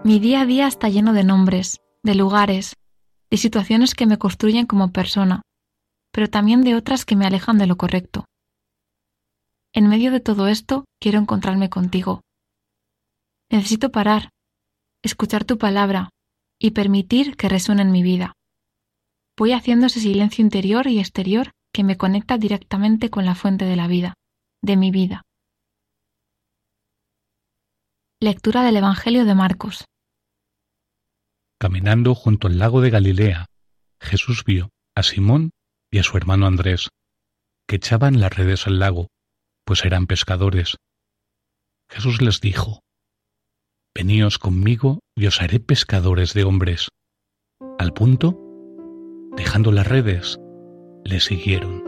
Mi día a día está lleno de nombres, de lugares, de situaciones que me construyen como persona, pero también de otras que me alejan de lo correcto. En medio de todo esto, quiero encontrarme contigo. Necesito parar, escuchar tu palabra y permitir que resuene en mi vida. Voy haciendo ese silencio interior y exterior que me conecta directamente con la fuente de la vida, de mi vida. Lectura del Evangelio de Marcos. Caminando junto al lago de Galilea, Jesús vio a Simón y a su hermano Andrés, que echaban las redes al lago, pues eran pescadores. Jesús les dijo: «Veníos conmigo y os haré pescadores de hombres». Al punto, dejando las redes, le siguieron.